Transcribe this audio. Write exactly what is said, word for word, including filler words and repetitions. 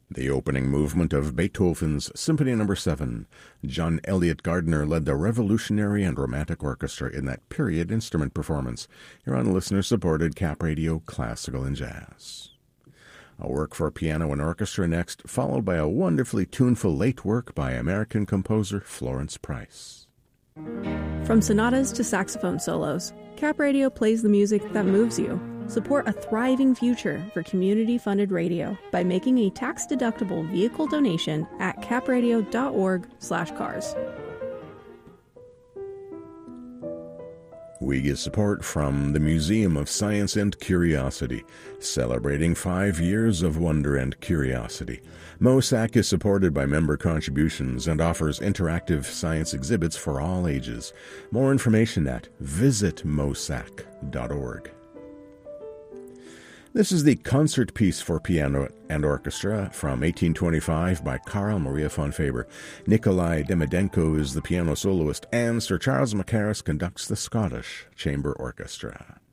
The opening movement of Beethoven's Symphony Number seven. John Elliott Gardner led the revolutionary and romantic orchestra in that period instrument performance. Here on listener-supported Cap Radio Classical and Jazz. A work for piano and orchestra next, followed by a wonderfully tuneful late work by American composer Florence Price. From sonatas to saxophone solos, Cap Radio plays the music that moves you. Support a thriving future for community-funded radio by making a tax-deductible vehicle donation at capradio.org slash cars. We get support from the Museum of Science and Curiosity, celebrating five years of wonder and curiosity. MOSAC is supported by member contributions and offers interactive science exhibits for all ages. More information at visit mosac dot org. This is the concert piece for piano and orchestra from eighteen twenty-five by Carl Maria von Faber. Nikolai Demidenko is the piano soloist, and Sir Charles Mackerras conducts the Scottish Chamber Orchestra.